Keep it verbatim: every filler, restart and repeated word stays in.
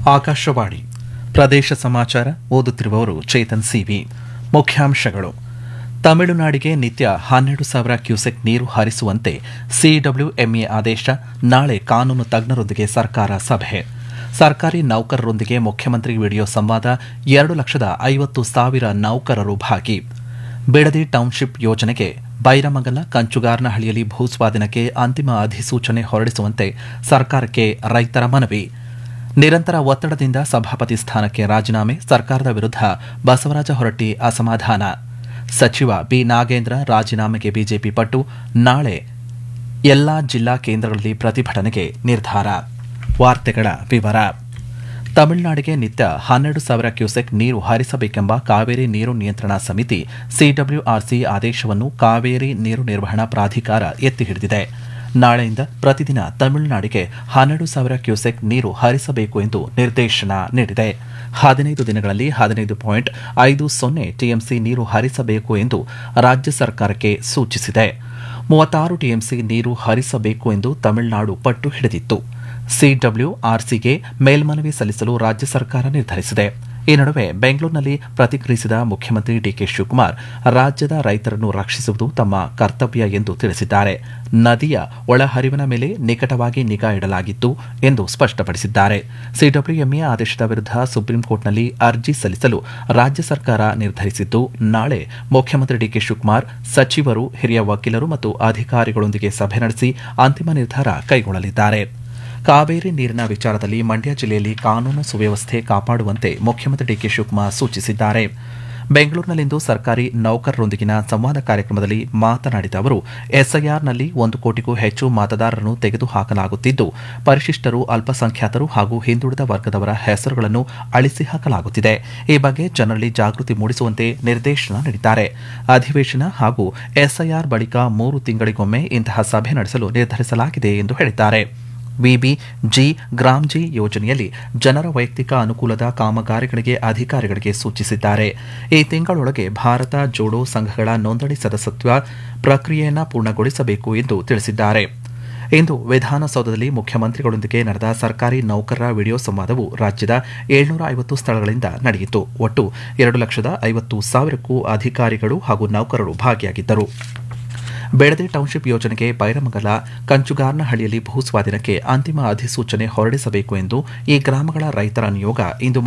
ಆಕಾಶವಾಣಿ ಪ್ರದೇಶ ಸಮಾಚಾರ ಓದುತ್ತಿರುವವರು ಚೇತನ್ ಸಿವಿ. ಮುಖ್ಯಾಂಶಗಳು: ತಮಿಳುನಾಡಿಗೆ ನಿತ್ಯ ಹನ್ನೆರಡು ಸಾವಿರ ಕ್ಯೂಸೆಕ್ ನೀರು ಹರಿಸುವಂತೆ ಸಿಡಬ್ಲ್ಯೂಎಂಎ ಆದೇಶ. ನಾಳೆ ಕಾನೂನು ತಜ್ಞರೊಂದಿಗೆ ಸರ್ಕಾರ ಸಭೆ. ಸರ್ಕಾರಿ ನೌಕರರೊಂದಿಗೆ ಮುಖ್ಯಮಂತ್ರಿ ವಿಡಿಯೋ ಸಂವಾದ. ಎರಡು ಲಕ್ಷದ ಐವತ್ತು ಸಾವಿರ ನೌಕರರು ಭಾಗಿ. ಬಿಡದಿ ಟೌನ್ಶಿಪ್ ಯೋಜನೆಗೆ ಬೈರಮಂಗಲ ಕಂಚುಗಾರನಹಳ್ಳಿಯಲ್ಲಿ ಭೂಸ್ವಾಧೀನಕ್ಕೆ ಅಂತಿಮ ಅಧಿಸೂಚನೆ ಹೊರಡಿಸುವಂತೆ ಸರ್ಕಾರಕ್ಕೆ ರೈತರ ಮನವಿ. ನಿರಂತರ ಒತ್ತಡದಿಂದ ಸಭಾಪತಿ ಸ್ಥಾನಕ್ಕೆ ರಾಜೀನಾಮೆ. ಸರ್ಕಾರದ ವಿರುದ್ಧ ಬಸವರಾಜ ಹೊರಟ್ಟಿ ಅಸಮಾಧಾನ. ಸಚಿವ ಬಿ ನಾಗೇಂದ್ರ ರಾಜೀನಾಮೆಗೆ ಬಿಜೆಪಿ ಪಟ್ಟು. ನಾಳೆ ಎಲ್ಲಾ ಜಿಲ್ಲಾ ಕೇಂದ್ರಗಳಲ್ಲಿ ಪ್ರತಿಭಟನೆಗೆ ನಿರ್ಧಾರ. ವಾರ್ತೆಗಳ ವಿವರ. ತಮಿಳುನಾಡಿಗೆ ನಿತ್ಯ ಹನ್ನೆರಡು ಸಾವಿರ ಕ್ಯೂಸೆಕ್ ನೀರು ಹರಿಸಬೇಕೆಂಬ ಕಾವೇರಿ ನೀರು ನಿಯಂತ್ರಣಾ ಸಮಿತಿ ಸಿಡಬ್ಲ್ಯೂಆರ್ಸಿ ಆದೇಶವನ್ನು ಕಾವೇರಿ ನೀರು ನಿರ್ವಹಣಾ ಪ್ರಾಧಿಕಾರ ಎತ್ತಿ ಹಿಡಿದಿದೆ. ನಾಳೆಯಿಂದ ಪ್ರತಿದಿನ ತಮಿಳುನಾಡಿಗೆ ಹನ್ನೆರಡು ಸಾವಿರ ಕ್ಯೂಸೆಕ್ ನೀರು ಹರಿಸಬೇಕು ಎಂದು ನಿರ್ದೇಶನ ನೀಡಿದೆ. ಹದಿನೈದು ದಿನಗಳಲ್ಲಿ ಹದಿನೈದು ಪಾಯಿಂಟ್ ಐದು ಸೊನ್ನೆ ಟಿಎಂಸಿ ನೀರು ಹರಿಸಬೇಕು ಎಂದು ರಾಜ್ಯ ಸರ್ಕಾರಕ್ಕೆ ಸೂಚಿಸಿದೆ. ಮೂವತ್ತಾರು ಟಿಎಂಸಿ ನೀರು ಹರಿಸಬೇಕು ಎಂದು ತಮಿಳುನಾಡು ಪಟ್ಟು ಹಿಡಿದಿತ್ತು. ಸಿಡಬ್ಲ್ಯೂಆರ್ಸಿಗೆ ಮೇಲ್ಮನವಿ ಸಲ್ಲಿಸಲು ರಾಜ್ಯ ಸರ್ಕಾರ ನಿರ್ಧರಿಸಿದೆ. ಈ ನಡುವೆ ಬೆಂಗಳೂರಿನಲ್ಲಿ ಪ್ರತಿಕ್ರಿಯಿಸಿದ ಮುಖ್ಯಮಂತ್ರಿ ಡಿಕೆ ಶಿವಕುಮಾರ್, ರಾಜ್ಯದ ರೈತರನ್ನು ರಕ್ಷಿಸುವುದು ತಮ್ಮ ಕರ್ತವ್ಯ ಎಂದು ತಿಳಿಸಿದ್ದಾರೆ. ನದಿಯ ಒಳಹರಿವಿನ ಮೇಲೆ ನಿಕಟವಾಗಿ ನಿಗಾ ಇಡಲಾಗಿತ್ತು ಎಂದು ಸ್ಪಷ್ಟಪಡಿಸಿದ್ದಾರೆ. ಸಿಡಬ್ಲ್ಯೂಎಂಎ ಆದೇಶದ ವಿರುದ್ಧ ಸುಪ್ರೀಂಕೋರ್ಟ್ನಲ್ಲಿ ಅರ್ಜಿ ಸಲ್ಲಿಸಲು ರಾಜ್ಯ ಸರ್ಕಾರ ನಿರ್ಧರಿಸಿದ್ದು, ನಾಳೆ ಮುಖ್ಯಮಂತ್ರಿ ಡಿಕೆ ಶಿವಕುಮಾರ್ ಸಚಿವರು, ಹಿರಿಯ ವಕೀಲರು ಮತ್ತು ಅಧಿಕಾರಿಗಳೊಂದಿಗೆ ಸಭೆ ನಡೆಸಿ ಅಂತಿಮ ನಿರ್ಧಾರ ಕೈಗೊಳ್ಳಲಿದ್ದಾರೆ. ಕಾವೇರಿ ನೀರಿನ ವಿಚಾರದಲ್ಲಿ ಮಂಡ್ಯ ಜಿಲ್ಲೆಯಲ್ಲಿ ಕಾನೂನು ಸುವ್ಯವಸ್ಥೆ ಕಾಪಾಡುವಂತೆ ಮುಖ್ಯಮಂತ್ರಿ ಡಿಕೆ ಶಿವಕುಮಾರ್ ಸೂಚಿಸಿದ್ದಾರೆ. ಬೆಂಗಳೂರಿನಲ್ಲಿಂದು ಸರ್ಕಾರಿ ನೌಕರರೊಂದಿಗಿನ ಸಂವಾದ ಕಾರ್ಯಕ್ರಮದಲ್ಲಿ ಮಾತನಾಡಿದ ಅವರು, ಎಸ್ಐಆರ್ನಲ್ಲಿ ಒಂದು ಕೋಟಿಗೂ ಹೆಚ್ಚು ಮತದಾರರನ್ನು ತೆಗೆದುಹಾಕಲಾಗುತ್ತಿದ್ದು, ಪರಿಶಿಷ್ಟರು, ಅಲ್ಪಸಂಖ್ಯಾತರು ಹಾಗೂ ಹಿಂದುಳಿದ ವರ್ಗದವರ ಹೆಸರುಗಳನ್ನು ಅಳಿಸಿ ಹಾಕಲಾಗುತ್ತಿದೆ. ಈ ಬಗ್ಗೆ ಜನರಲ್ಲಿ ಜಾಗೃತಿ ಮೂಡಿಸುವಂತೆ ನಿರ್ದೇಶನ ನೀಡಿದ್ದಾರೆ. ಅಧಿವೇಶನ ಹಾಗೂ ಎಸ್ಐಆರ್ ಬಳಿಕ ಮೂರು ತಿಂಗಳಿಗೊಮ್ಮೆ ಇಂತಹ ಸಭೆ ನಡೆಸಲು ನಿರ್ಧರಿಸಲಾಗಿದೆ ಎಂದು ಹೇಳಿದ್ದಾರೆ. ವಿಬಿ ಜಿ ಗ್ರಾಮ್ ಜಿ ಯೋಜನೆಯಲ್ಲಿ ಜನರ ವೈಯಕ್ತಿಕ ಅನುಕೂಲದ ಕಾಮಗಾರಿಗಳಿಗೆ ಅಧಿಕಾರಿಗಳಿಗೆ ಸೂಚಿಸಿದ್ದಾರೆ. ಈ ತಿಂಗಳೊಳಗೆ ಭಾರತ ಜೋಡೋ ಸಂಘಗಳ ನೋಂದಣಿ ಸದಸ್ಯತ್ವ ಪ್ರಕ್ರಿಯೆಯನ್ನು ಪೂರ್ಣಗೊಳಿಸಬೇಕು ಎಂದು ತಿಳಿಸಿದ್ದಾರೆ. ಇಂದು ವಿಧಾನಸೌಧದಲ್ಲಿ ಮುಖ್ಯಮಂತ್ರಿಗಳೊಂದಿಗೆ ನಡೆದ ಸರ್ಕಾರಿ ನೌಕರರ ವಿಡಿಯೋ ಸಂವಾದವು ರಾಜ್ಯದ ಏಳ್ನೂರ ಐವತ್ತು ಸ್ಥಳಗಳಿಂದ ನಡೆಯಿತು. ಒಟ್ಟು ಎರಡು ಲಕ್ಷದ ಐವತ್ತು ಸಾವಿರಕ್ಕೂ ಅಧಿಕಾರಿಗಳು ಹಾಗೂ ನೌಕರರು ಭಾಗಿಯಾಗಿದ್ದರು. ಬೆಳದಿ ಟೌನ್ಶಿಪ್ ಯೋಜನೆಗೆ ಬೈರಮಂಗಲ ಕಂಚುಗಾರನಹಳ್ಳಿಯಲ್ಲಿ ಭೂಸ್ವಾಧೀನಕ್ಕೆ ಅಂತಿಮ ಅಧಿಸೂಚನೆ ಹೊರಡಿಸಬೇಕು ಎಂದು ಈ ಗ್ರಾಮಗಳ ರೈತರ ನಿಯೋಗ ಇಂದು